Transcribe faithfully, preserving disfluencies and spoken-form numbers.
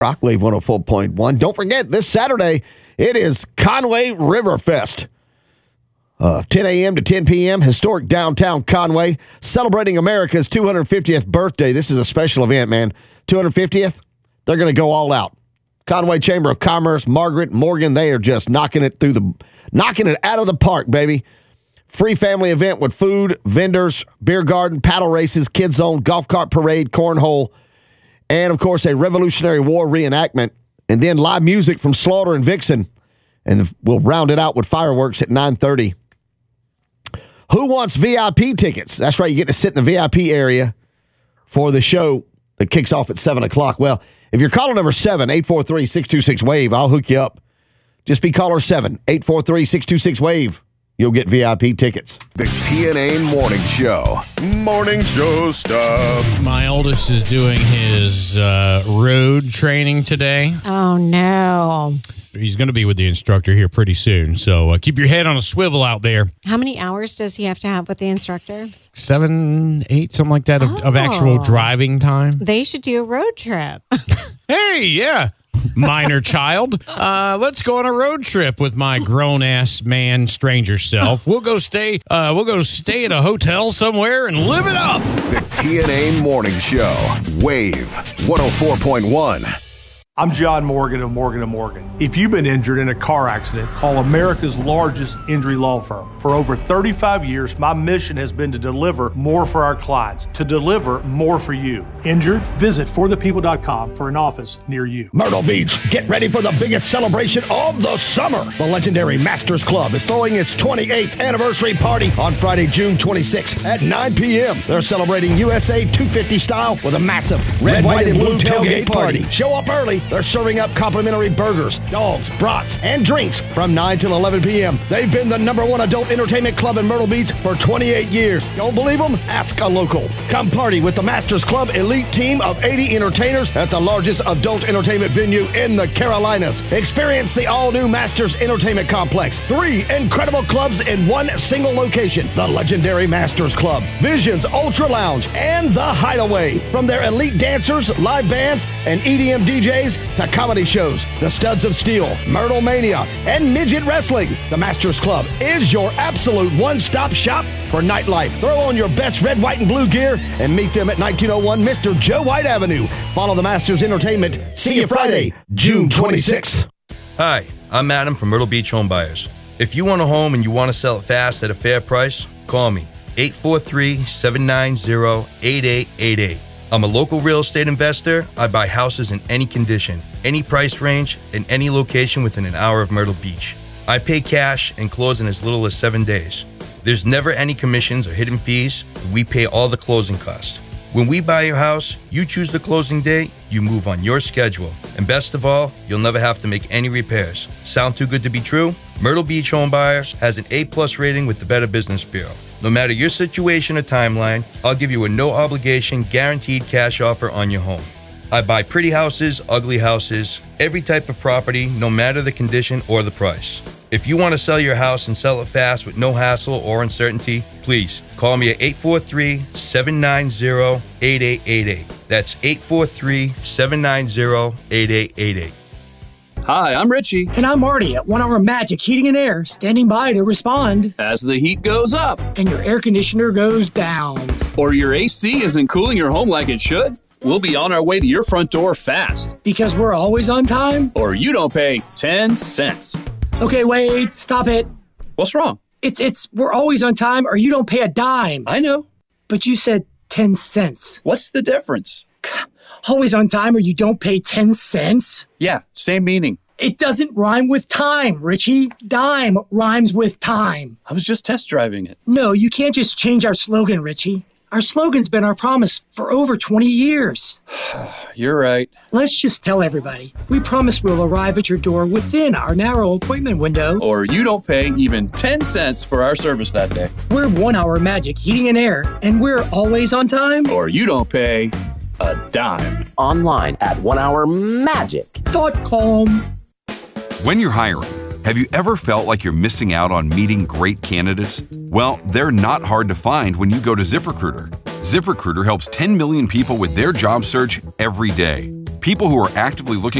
Rockwave one oh four point one. Don't forget, this Saturday, it is Conway River Fest. Uh, ten a.m. to ten p.m., historic downtown Conway, celebrating America's two hundred fiftieth birthday. This is a special event, man. two hundred fiftieth, they're going to go all out. Conway Chamber of Commerce, Margaret, Morgan, they are just knocking it through the, knocking it out of the park, baby. Free family event with food, vendors, beer garden, paddle races, kids zone, golf cart parade, cornhole, and, of course, a Revolutionary War reenactment, and then live music from Slaughter and Vixen. And we'll round it out with fireworks at nine thirty. Who wants V I P tickets? That's right, you get to sit in the V I P area for the show that kicks off at seven o'clock. Well, if you're caller number seven, eight four three, six two six, WAVE, I'll hook you up. Just be caller seven, eight four three, six two six, WAVE. You'll get V I P tickets. The T N A Morning Show. Morning Show stuff. My oldest is doing his uh, road training today. Oh, no. He's going to be with the instructor here pretty soon. So uh, keep your head on a swivel out there. How many hours does he have to have with the instructor? Seven, eight, something like that of, oh. of actual driving time. They should do a road trip. Hey, yeah. Minor child. Uh, let's go on a road trip with my grown-ass man stranger self. We'll go stay uh, We'll go stay at a hotel somewhere and live it up. The T N A Morning Show. WAVE one oh four point one. I'm John Morgan of Morgan and Morgan. If you've been injured in a car accident, call America's largest injury law firm. For over thirty-five years, my mission has been to deliver more for our clients, to deliver more for you. Injured? Visit for the people dot com for an office near you. Myrtle Beach, get ready for the biggest celebration of the summer. The legendary Masters Club is throwing its twenty-eighth anniversary party on Friday, June twenty-sixth at nine p.m. They're celebrating U S A two fifty style with a massive red, red white, and blue tailgate party. Show up early. They're serving up complimentary burgers, dogs, brats, and drinks from nine till eleven p.m. They've been the number one adult entertainment club in Myrtle Beach for twenty-eight years. Don't believe them? Ask a local. Come party with the Masters Club elite team of eighty entertainers at the largest adult entertainment venue in the Carolinas. Experience the all-new Masters Entertainment Complex. Three incredible clubs in one single location. The legendary Masters Club, Visions Ultra Lounge, and The Hideaway. From their elite dancers, live bands, and E D M D Js to comedy shows, the Studs of Steel, Myrtle Mania, and Midget Wrestling. The Masters Club is your absolute one-stop shop for nightlife. Throw on your best red, white, and blue gear and meet them at nineteen oh one Mister Joe White Avenue. Follow the Masters Entertainment. See you Friday, June twenty-sixth. Hi, I'm Adam from Myrtle Beach Home Buyers. If you want a home and you want to sell it fast at a fair price, call me, eight four three, seven nine zero, eight eight eight eight. I'm a local real estate investor. I buy houses in any condition, any price range, in any location within an hour of Myrtle Beach. I pay cash and close in as little as seven days. There's never any commissions or hidden fees. We pay all the closing costs. When we buy your house, you choose the closing date, you move on your schedule. And best of all, you'll never have to make any repairs. Sound too good to be true? Myrtle Beach Home Buyers has an A plus rating with the Better Business Bureau. No matter your situation or timeline, I'll give you a no-obligation, guaranteed cash offer on your home. I buy pretty houses, ugly houses, every type of property, no matter the condition or the price. If you want to sell your house and sell it fast with no hassle or uncertainty, please call me at eight four three, seven nine zero, eight eight eight eight. That's eight four three, seven nine zero, eight eight eight eight. Hi, I'm Richie. And I'm Marty at One Hour Magic Heating and Air, standing by to respond. As the heat goes up. And your air conditioner goes down. Or your A C isn't cooling your home like it should. We'll be on our way to your front door fast. Because we're always on time? Or you don't pay ten cents. Okay, wait, stop it. What's wrong? It's, it's, we're always on time or you don't pay a dime. I know. But you said ten cents. What's the difference? Always on time or you don't pay ten cents? Yeah, same meaning. It doesn't rhyme with time, Richie. Dime rhymes with time. I was just test driving it. No, you can't just change our slogan, Richie. Our slogan's been our promise for over twenty years. You're right. Let's just tell everybody. We promise we'll arrive at your door within our narrow appointment window. Or you don't pay even ten cents for our service that day. We're One Hour Magic Heating and Air, and we're always on time. Or you don't pay a dime. Online at one hour magic dot com. When you're hiring, have you ever felt like you're missing out on meeting great candidates? Well, they're not hard to find when you go to ZipRecruiter. ZipRecruiter helps ten million people with their job search every day. People who are actively looking